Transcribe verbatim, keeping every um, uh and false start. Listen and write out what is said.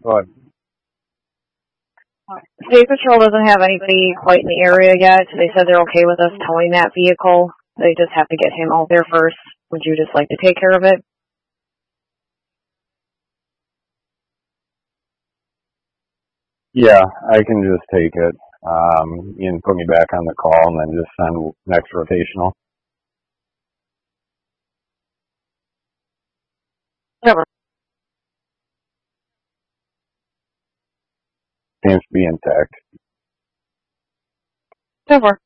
But State Patrol doesn't have anybody quite in the area yet. They said they're okay with us towing that vehicle. They just have to get him out there first. Would you just like to take care of it? yeah, I can just take it. Um, you can put me back on the call and then just send next rotational. Whatever. Seems to be intact. Whatever.